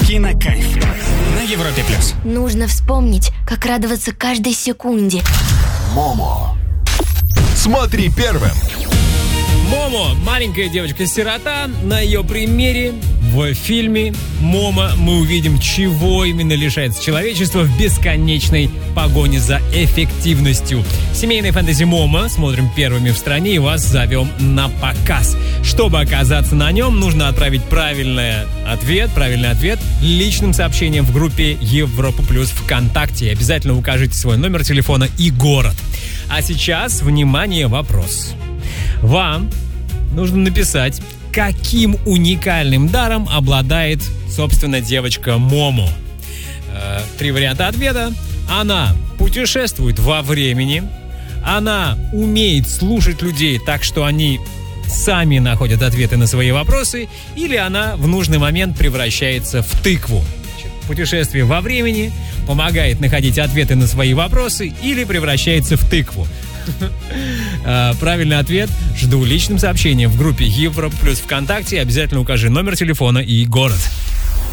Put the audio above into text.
Кинокайф на Европе+. Нужно вспомнить, как радоваться каждой секунде. Момо. Смотри первым. Момо, маленькая девочка-сирота. На ее примере в фильме «Момо» мы увидим, чего именно лишается человечество в бесконечной погоне за эффективностью. Семейный фэнтези «Момо» смотрим первыми в стране и вас зовем на показ. Чтобы оказаться на нем, нужно отправить правильный ответ личным сообщением в группе Европа Плюс ВКонтакте. И обязательно укажите свой номер телефона и город. А сейчас, внимание, вопрос. Вам нужно написать, каким уникальным даром обладает, собственно, девочка Момо. 3 варианта ответа. Она путешествует во времени. Она умеет слушать людей так, что они сами находят ответы на свои вопросы. Или она в нужный момент превращается в тыкву. Путешествие во времени помогает находить ответы на свои вопросы или превращается в тыкву. Правильный ответ жду личным сообщением в группе Европа Плюс ВКонтакте. Обязательно укажи номер телефона и город.